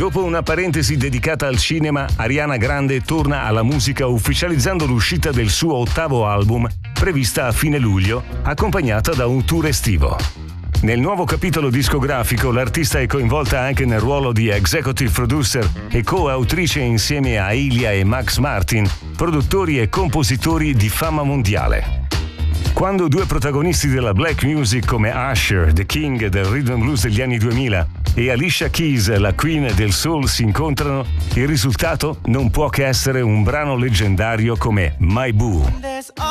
Dopo una parentesi dedicata al cinema, Ariana Grande torna alla musica ufficializzando l'uscita del suo ottavo album, prevista a fine luglio, accompagnata da un tour estivo. Nel nuovo capitolo discografico l'artista è coinvolta anche nel ruolo di executive producer e co-autrice insieme a Ilia e Max Martin, produttori e compositori di fama mondiale. Quando due protagonisti della black music come Usher, The King del rhythm blues degli anni 2000, e Alicia Keys, la queen del soul, si incontrano, il risultato non può che essere un brano leggendario come My Boo.